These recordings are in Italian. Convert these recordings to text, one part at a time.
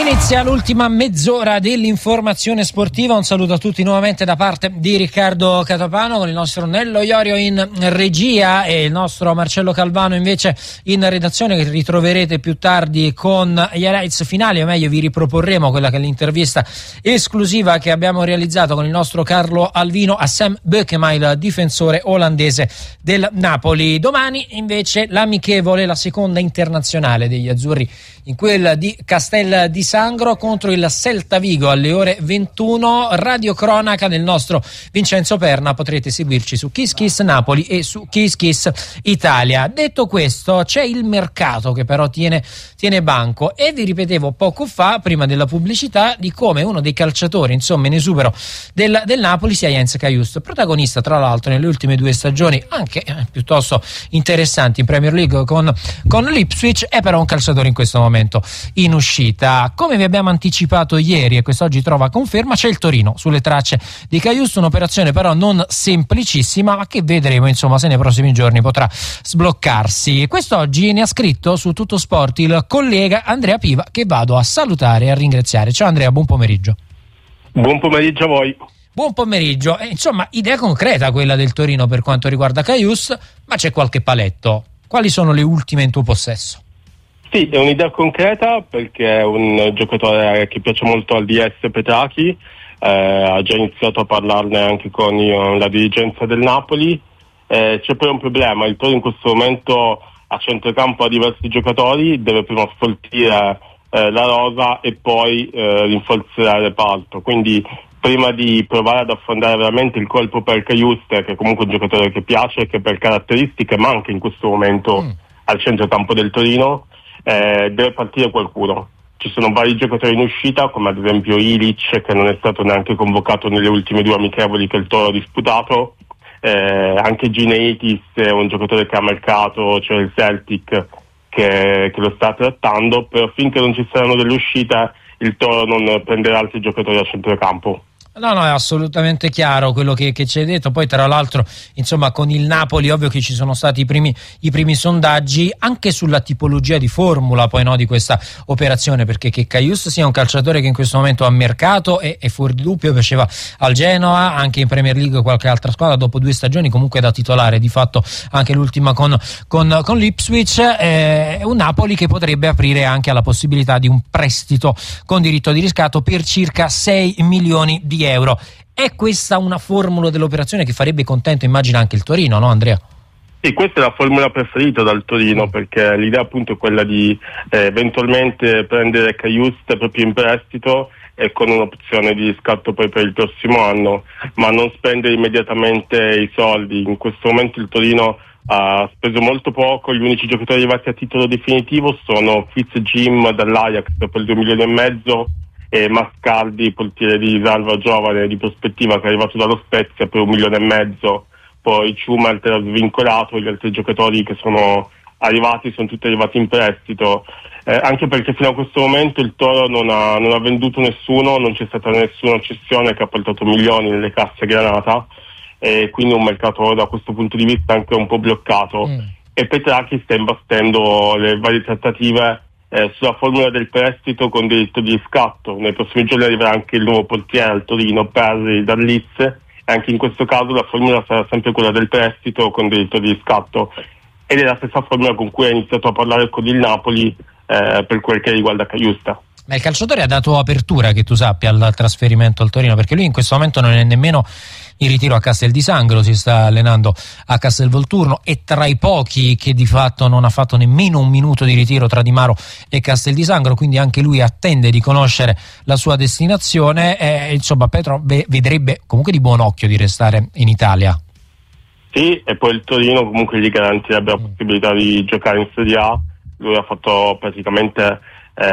Inizia l'ultima mezz'ora dell'informazione sportiva. Un saluto a tutti nuovamente da parte di Riccardo Catapano, con il nostro Nello Iorio in regia e il nostro Marcello Calvano invece in redazione, che ritroverete più tardi con gli highlights finali, o meglio vi riproporremo quella che è l'intervista esclusiva che abbiamo realizzato con il nostro Carlo Alvino a Sam Bukema, il difensore olandese del Napoli. Domani invece l'amichevole, la seconda internazionale degli azzurri in quella di Castel di Sangro contro il Celta Vigo alle ore 21. Radiocronaca del nostro Vincenzo Perna. Potrete seguirci su Kiss Kiss Napoli e su Kiss Kiss Italia. Detto questo, c'è il mercato che però tiene banco, e vi ripetevo poco fa, prima della pubblicità, di come uno dei calciatori insomma in esubero del Napoli sia Jens Kajust, protagonista tra l'altro nelle ultime 2 stagioni anche piuttosto interessanti in Premier League con l'Ipswich. È però un calciatore in questo momento in uscita. Come vi abbiamo anticipato ieri, e quest'oggi trova conferma, c'è il Torino sulle tracce di Kajust, un'operazione però non semplicissima, ma che vedremo insomma se nei prossimi giorni potrà sbloccarsi. Quest'oggi ne ha scritto su Tutto Sport il collega Andrea Piva, che vado a salutare e a ringraziare. Ciao Andrea, buon pomeriggio. Buon pomeriggio a voi. Buon pomeriggio. Insomma, idea concreta quella del Torino per quanto riguarda Kajust, ma c'è qualche paletto. Quali sono le ultime in tuo possesso? Sì, è un'idea concreta perché è un giocatore che piace molto al DS Petracchi, ha già iniziato a parlarne anche con la dirigenza del Napoli. C'è poi un problema: il Torino in questo momento a centrocampo ha diversi giocatori, deve prima sfoltire la rosa e poi rinforzare il reparto, quindi prima di provare ad affondare veramente il colpo per Kajust, che è comunque un giocatore che piace, che per caratteristiche manca in questo momento al centrocampo del Torino, deve partire qualcuno. Ci sono vari giocatori in uscita, come ad esempio Ilic, che non è stato neanche convocato nelle ultime 2 amichevoli che il Toro ha disputato, anche Gineitis è un giocatore che ha mercato, cioè il Celtic che lo sta trattando, però finché non ci saranno delle uscite il Toro non prenderà altri giocatori a centrocampo. No, è assolutamente chiaro quello che ci hai detto. Poi tra l'altro insomma con il Napoli ovvio che ci sono stati i primi sondaggi anche sulla tipologia di formula poi di questa operazione, perché che Kajust sia un calciatore che in questo momento ha mercato è fuori dubbio. Piaceva al Genoa, anche in Premier League qualche altra squadra, dopo 2 stagioni comunque da titolare, di fatto anche l'ultima con l'Ipswich. È un Napoli che potrebbe aprire anche alla possibilità di un prestito con diritto di riscatto per circa 6 milioni di euro. È questa una formula dell'operazione che farebbe contento, immagina, anche il Torino, no Andrea? Sì, questa è la formula preferita dal Torino, perché l'idea appunto è quella di eventualmente prendere Kajust proprio in prestito e con un'opzione di riscatto poi per il prossimo anno, ma non spendere immediatamente i soldi. In questo momento il Torino ha speso molto poco, gli unici giocatori arrivati a titolo definitivo sono Fitzjim dall'Ajax per 2,5 milioni e Mascaldi, portiere di Salva giovane di prospettiva, che è arrivato dallo Spezia per 1,5 milioni. Poi Schumacher era svincolato, gli altri giocatori che sono arrivati sono tutti arrivati in prestito, anche perché fino a questo momento il Toro non ha venduto nessuno, non c'è stata nessuna cessione che ha portato milioni nelle casse Granata, e quindi un mercato da questo punto di vista anche un po' bloccato. E Petracchi sta imbastendo le varie trattative sulla formula del prestito con diritto di riscatto. Nei prossimi giorni arriverà anche il nuovo portiere al Torino, Perri, dal Leeds, e anche in questo caso la formula sarà sempre quella del prestito con diritto di riscatto, ed è la stessa formula con cui ha iniziato a parlare con il Napoli per quel che riguarda Kajust. Ma il calciatore ha dato apertura, che tu sappia, al trasferimento al Torino, perché lui in questo momento non è nemmeno in ritiro a Castel di Sangro, si sta allenando a Castelvolturno, e tra i pochi che di fatto non ha fatto nemmeno un minuto di ritiro tra Di Maro e Castel di Sangro, quindi anche lui attende di conoscere la sua destinazione. Insomma, Petro vedrebbe comunque di buon occhio di restare in Italia. Sì, e poi il Torino comunque gli garantirebbe la possibilità di giocare in Serie A. Lui ha fatto praticamente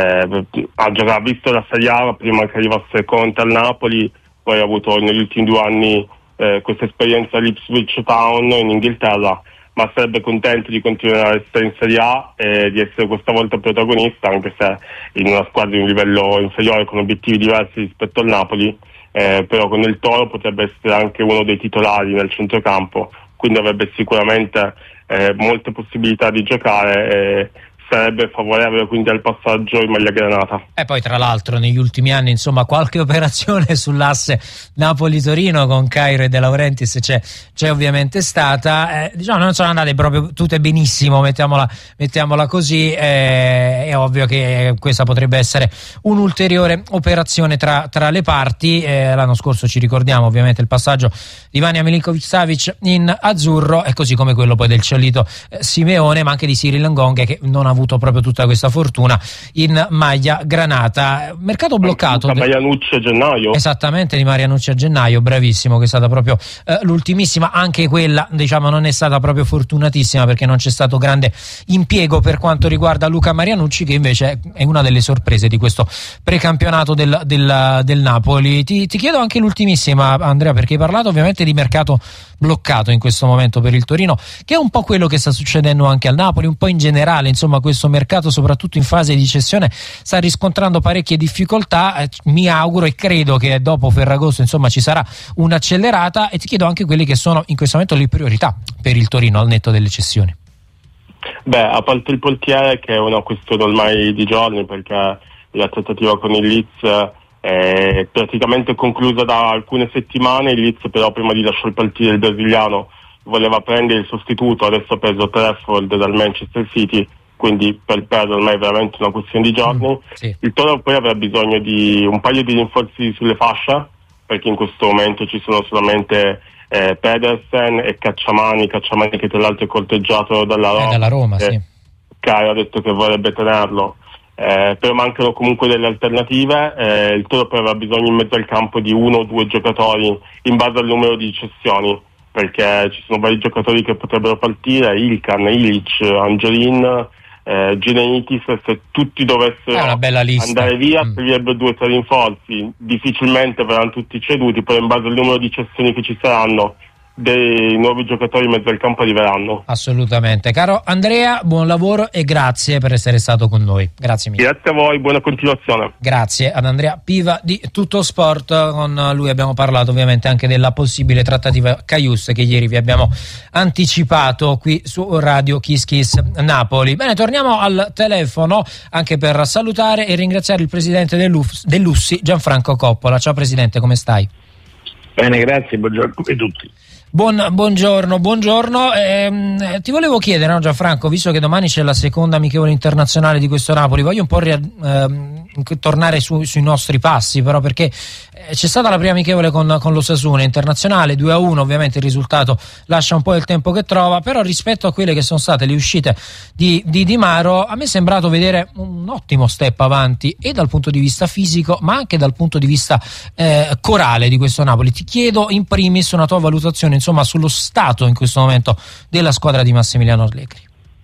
ha visto la Serie A prima che arrivasse Conte al Napoli, poi ha avuto negli ultimi 2 anni questa esperienza all'Ipswich Town in Inghilterra, ma sarebbe contento di continuare a restare in Serie A e di essere questa volta protagonista, anche se in una squadra di un livello inferiore con obiettivi diversi rispetto al Napoli, però con il Toro potrebbe essere anche uno dei titolari nel centrocampo, quindi avrebbe sicuramente molte possibilità di giocare. sarebbe favorevole quindi al passaggio in maglia granata. E poi tra l'altro negli ultimi anni insomma qualche operazione sull'asse Napoli-Torino con Cairo e De Laurentiis c'è ovviamente stata, diciamo non sono andate proprio tutte benissimo, mettiamola così, è ovvio che questa potrebbe essere un'ulteriore operazione tra le parti. L'anno scorso ci ricordiamo ovviamente il passaggio di Vanja Milinković-Savić in azzurro, e così come quello poi del Ciolito Simeone, ma anche di Cyril Ngonge, che non ha avuto proprio tutta questa fortuna in maglia granata. Mercato bloccato. Marianucci a gennaio. Esattamente, di Marianucci a gennaio, bravissimo, che è stata proprio l'ultimissima. Anche quella, diciamo, non è stata proprio fortunatissima, perché non c'è stato grande impiego per quanto riguarda Luca Marianucci, che invece è una delle sorprese di questo precampionato del Napoli. Ti chiedo anche l'ultimissima, Andrea, perché hai parlato ovviamente di mercato bloccato in questo momento per il Torino, che è un po' quello che sta succedendo anche al Napoli, un po' in generale. Insomma, questo mercato, soprattutto in fase di cessione, sta riscontrando parecchie difficoltà. Mi auguro e credo che dopo Ferragosto insomma ci sarà un'accelerata, e ti chiedo anche quelle che sono in questo momento le priorità per il Torino al netto delle cessioni. A parte il portiere, che è una questione ormai di giorni, perché la trattativa con il Leeds è praticamente conclusa da alcune settimane. Il Leeds però, prima di lasciare partire il brasiliano, voleva prendere il sostituto, adesso ha preso Trafford dal Manchester City, quindi per perdere ormai è veramente una questione di giorni. Sì. Il Toro poi avrà bisogno di un paio di rinforzi sulle fasce, perché in questo momento ci sono solamente Pedersen e Cacciamani che tra l'altro è corteggiato dalla Roma. Sì. Caio ha detto che vorrebbe tenerlo, però mancano comunque delle alternative. Il Toro poi avrà bisogno in mezzo al campo di 1 o 2 giocatori in base al numero di cessioni, perché ci sono vari giocatori che potrebbero partire: Ilkan, Ilic, Angelin, Geneitis. Se tutti dovessero andare via, servirebbero 2 o 3 rinforzi, difficilmente verranno tutti ceduti, però in base al numero di cessioni che ci saranno dei nuovi giocatori in mezzo al campo arriveranno. Assolutamente. Caro Andrea, buon lavoro e grazie per essere stato con noi. Grazie mille. Grazie a voi, buona continuazione. Grazie ad Andrea Piva di Tutto Sport. Con lui abbiamo parlato ovviamente anche della possibile trattativa Karius, che ieri vi abbiamo anticipato qui su Radio Kiss Kiss Napoli. Bene, torniamo al telefono anche per salutare e ringraziare il presidente dell'Ussi, Gianfranco Coppola. Ciao presidente, come stai? Bene, grazie, buongiorno a tutti. Buongiorno. Ti volevo chiedere, no, Gianfranco, visto che domani c'è la seconda amichevole internazionale di questo Napoli, voglio un po' tornare sui nostri passi, però, perché c'è stata la prima amichevole con l'Osasuna internazionale 2-1, ovviamente il risultato lascia un po' il tempo che trova, però rispetto a quelle che sono state le uscite di Di Maro, a me è sembrato vedere un ottimo step avanti, e dal punto di vista fisico ma anche dal punto di vista corale di questo Napoli. Ti chiedo in primis una tua valutazione, insomma, sullo stato in questo momento della squadra di Massimiliano Allegri.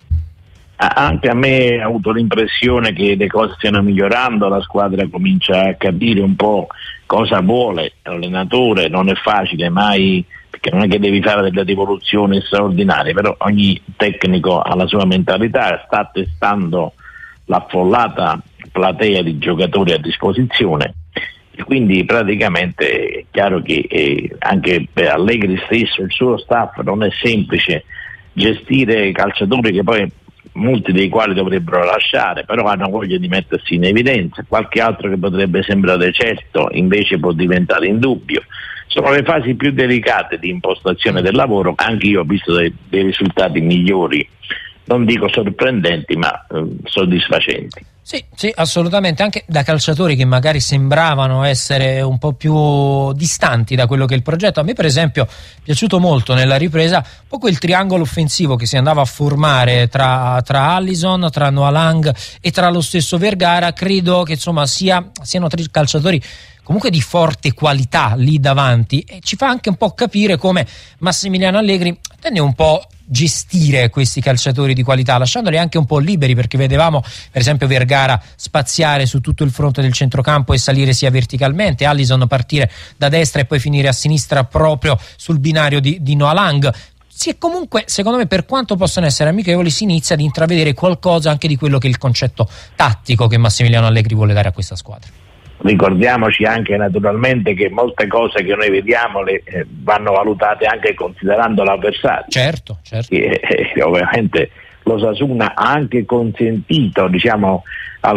Anche a me ha avuto l'impressione che le cose stiano migliorando, la squadra comincia a capire un po' cosa vuole l'allenatore. Non è facile mai, perché non è che devi fare delle rivoluzioni straordinarie, però ogni tecnico ha la sua mentalità, sta testando l'affollata platea di giocatori a disposizione, e quindi praticamente è chiaro che anche per Allegri stesso, il suo staff, non è semplice gestire calciatori che poi molti dei quali dovrebbero lasciare, però hanno voglia di mettersi in evidenza. Qualche altro che potrebbe sembrare certo invece può diventare in dubbio. Sono le fasi più delicate di impostazione del lavoro. Anche io ho visto dei risultati migliori, non dico sorprendenti, ma soddisfacenti. Sì, assolutamente, anche da calciatori che magari sembravano essere un po' più distanti da quello che è il progetto. A me per esempio è piaciuto molto nella ripresa un po' quel triangolo offensivo che si andava a formare tra Alisson, tra Noah Lang e tra lo stesso Vergara. Credo che insomma siano 3 calciatori comunque di forte qualità lì davanti, e ci fa anche un po' capire come Massimiliano Allegri tende un po' gestire questi calciatori di qualità, lasciandoli anche un po' liberi, perché vedevamo per esempio Vergara spaziare su tutto il fronte del centrocampo e salire sia verticalmente, Alisson partire da destra e poi finire a sinistra proprio sul binario di Noah Lang. Comunque, secondo me, per quanto possano essere amichevoli, si inizia ad intravedere qualcosa anche di quello che è il concetto tattico che Massimiliano Allegri vuole dare a questa squadra. Ricordiamoci anche naturalmente che molte cose che noi vediamo vanno valutate anche considerando l'avversario. Certo. Che ovviamente l'Osasuna ha anche consentito, diciamo,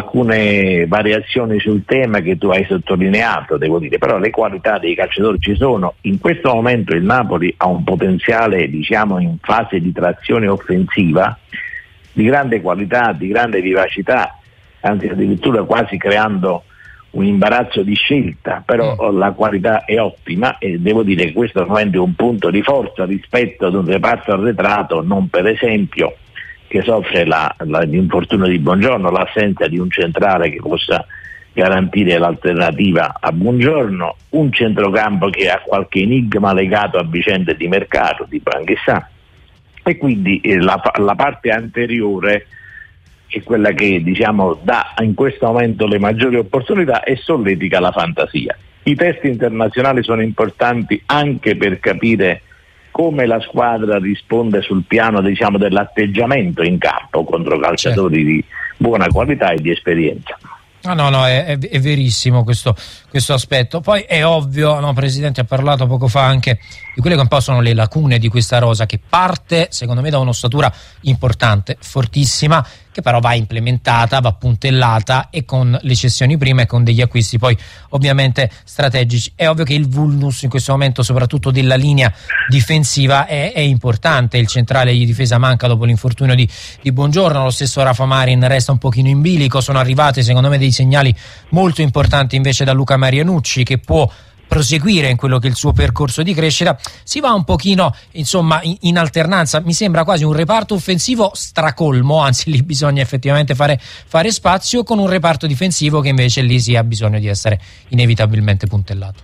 alcune variazioni sul tema che tu hai sottolineato, devo dire, però le qualità dei calciatori ci sono. In questo momento il Napoli ha un potenziale, diciamo, in fase di trazione offensiva di grande qualità, di grande vivacità, anzi addirittura quasi creando un imbarazzo di scelta, però la qualità è ottima e devo dire che questo è un punto di forza rispetto ad un reparto arretrato, non per esempio che soffre l'infortunio di Buongiorno, l'assenza di un centrale che possa garantire l'alternativa a Buongiorno, un centrocampo che ha qualche enigma legato a vicende di mercato, tipo Anghissà, e quindi la parte anteriore è quella che, diciamo, dà in questo momento le maggiori opportunità e solletica la fantasia. I test internazionali sono importanti anche per capire come la squadra risponde sul piano, diciamo, dell'atteggiamento in campo contro calciatori di buona qualità e di esperienza. No, è verissimo questo aspetto. Poi è ovvio, no, Presidente ha parlato poco fa anche di quelle che un po' sono le lacune di questa rosa, che parte secondo me da un'ossatura importante, fortissima, che però va implementata, va puntellata, e con le cessioni prima e con degli acquisti poi ovviamente strategici. È ovvio che il vulnus in questo momento, soprattutto della linea difensiva, è importante. Il centrale di difesa manca dopo l'infortunio di Buongiorno, lo stesso Rafa Marin resta un pochino in bilico. Sono arrivate secondo me dei segnali molto importanti invece da Luca Marianucci, che può proseguire in quello che è il suo percorso di crescita. Si va un pochino, insomma, in alternanza. Mi sembra quasi un reparto offensivo stracolmo, anzi lì bisogna effettivamente fare spazio, con un reparto difensivo che invece lì si ha bisogno di essere inevitabilmente puntellato.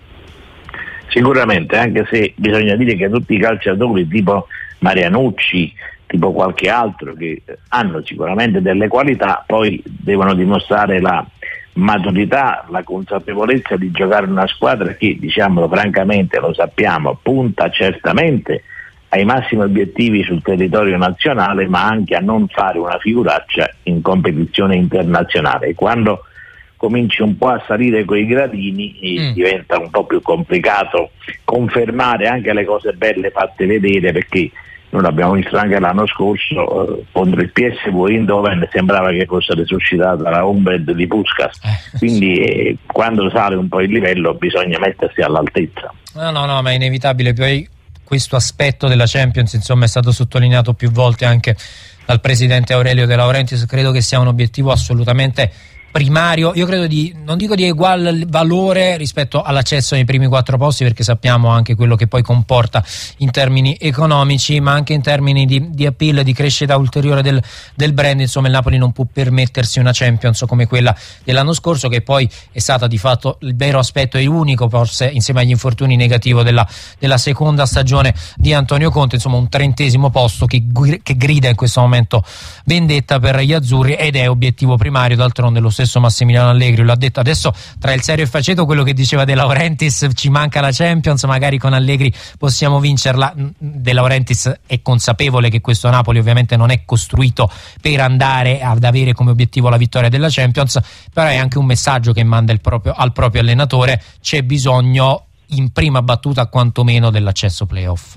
Sicuramente, anche se bisogna dire che tutti i calciatori tipo Marianucci, tipo qualche altro, che hanno sicuramente delle qualità, poi devono dimostrare la maturità, la consapevolezza di giocare in una squadra che, diciamolo francamente, lo sappiamo, punta certamente ai massimi obiettivi sul territorio nazionale, ma anche a non fare una figuraccia in competizione internazionale. E quando cominci un po' a salire quei gradini diventa un po' più complicato confermare anche le cose belle fatte vedere, perché noi l'abbiamo visto anche l'anno scorso contro il PSV Eindhoven, sembrava che fosse resuscitata la Hombed di Puskás, quindi quando sale un po' il livello bisogna mettersi all'altezza. No, ma è inevitabile. Poi questo aspetto della Champions, insomma, è stato sottolineato più volte anche dal presidente Aurelio De Laurentiis. Credo che sia un obiettivo assolutamente primario, io credo non dico di uguale valore rispetto all'accesso nei primi 4 posti, perché sappiamo anche quello che poi comporta in termini economici, ma anche in termini di appeal, di crescita ulteriore del brand. Insomma, il Napoli non può permettersi una Champions come quella dell'anno scorso, che poi è stata di fatto il vero aspetto e unico, forse insieme agli infortuni, negativo della seconda stagione di Antonio Conte. Insomma, un 30° posto che grida in questo momento vendetta per gli azzurri, ed è obiettivo primario. D'altronde lo stesso Massimiliano Allegri lo ha detto. Adesso, tra il serio e il faceto, quello che diceva De Laurentiis, ci manca la Champions, magari con Allegri possiamo vincerla. De Laurentiis è consapevole che questo Napoli ovviamente non è costruito per andare ad avere come obiettivo la vittoria della Champions, però è anche un messaggio che manda al proprio allenatore: c'è bisogno in prima battuta quantomeno dell'accesso playoff.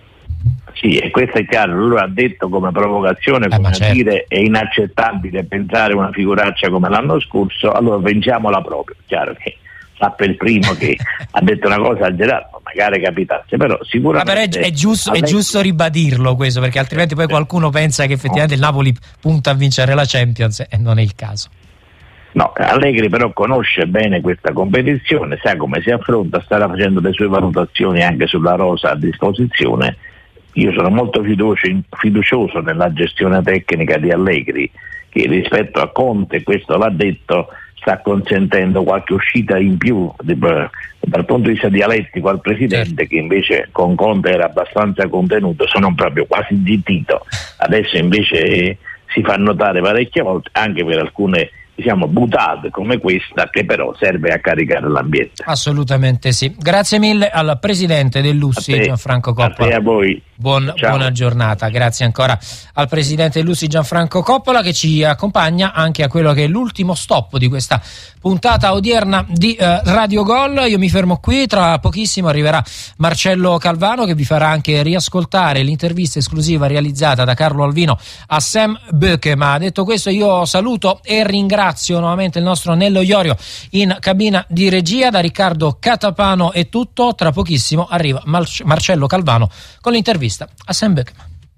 Sì, e questo è chiaro, lui ha detto come provocazione, come a dire è inaccettabile pensare una figuraccia come l'anno scorso, allora vinciamola proprio. Chiaro che fa per il primo che ha detto una cosa a Gerardo, magari capitasse, però sicuramente è giusto ribadirlo questo, perché altrimenti poi qualcuno pensa che effettivamente il Napoli punta a vincere la Champions, e non è il caso. No, Allegri però conosce bene questa competizione, sa come si affronta, starà facendo le sue valutazioni anche sulla rosa a disposizione. Io sono molto fiducioso nella gestione tecnica di Allegri, che rispetto a Conte, questo l'ha detto, sta consentendo qualche uscita in più dal punto di vista dialettico al presidente, che invece con Conte era abbastanza contenuto, se non proprio quasi zittito. Adesso invece si fa notare parecchie volte, anche per alcune diciamo butade come questa, che però serve a caricare l'ambiente. Assolutamente sì. Grazie mille al presidente del Lussi, Gianfranco Coppola. A te, a voi. Buona giornata. Grazie ancora al presidente del Lussi, Gianfranco Coppola, che ci accompagna anche a quello che è l'ultimo stop di questa puntata odierna di Radio Gol. Io mi fermo qui, tra pochissimo arriverà Marcello Calvano, che vi farà anche riascoltare l'intervista esclusiva realizzata da Carlo Alvino a Sam Böke. Ma detto questo, io saluto e ringrazio nuovamente il nostro Nello Iorio in cabina di regia. Da Riccardo Catapano è tutto, tra pochissimo arriva Marcello Calvano con l'intervista a Sam Böke.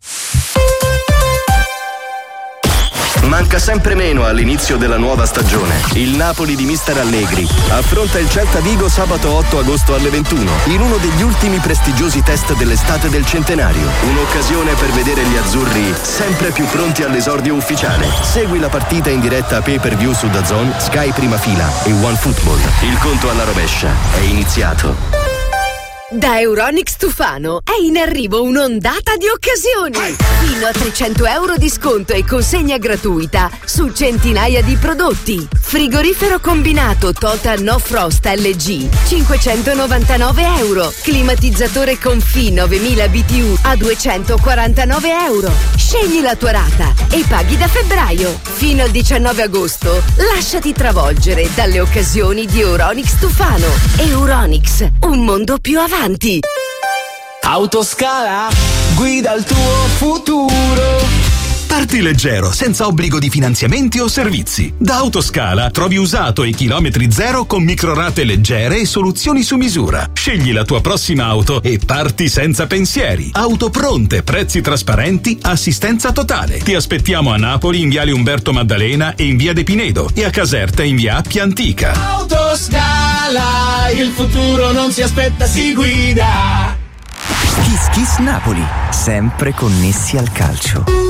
Manca sempre meno all'inizio della nuova stagione. Il Napoli di mister Allegri affronta il Celta Vigo sabato 8 agosto alle 21 in uno degli ultimi prestigiosi test dell'estate del centenario. Un'occasione per vedere gli azzurri sempre più pronti all'esordio ufficiale. Segui la partita in diretta a pay-per-view su DAZN, Sky Prima Fila e OneFootball. Il conto alla rovescia è iniziato. Da Euronics Tufano è in arrivo un'ondata di occasioni. Fino a 300 euro di sconto e consegna gratuita su centinaia di prodotti. Frigorifero combinato Total No Frost LG 599 euro. Climatizzatore Confi 9000 BTU a 249 euro. Scegli la tua rata e paghi da febbraio. Fino al 19 agosto lasciati travolgere dalle occasioni di Euronics Tufano. Euronics, un mondo più avanti. Autoscala, guida il tuo futuro. Parti leggero, senza obbligo di finanziamenti o servizi. Da Autoscala trovi usato e chilometri zero con microrate leggere e soluzioni su misura. Scegli la tua prossima auto e parti senza pensieri. Auto pronte, prezzi trasparenti, assistenza totale. Ti aspettiamo a Napoli in viale Umberto Maddalena e in via De Pinedo e a Caserta in via Appia Antica. Autoscala, il futuro non si aspetta, si guida. Kiss Kiss Napoli, sempre connessi al calcio.